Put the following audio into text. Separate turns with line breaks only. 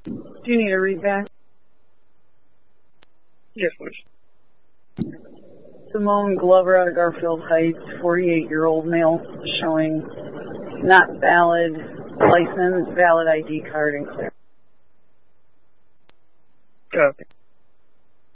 Do you need a read back?
Yes, please.
Simone Glover out of Garfield Heights, 48-year-old male, showing not valid license, valid ID card, and clear.
Okay.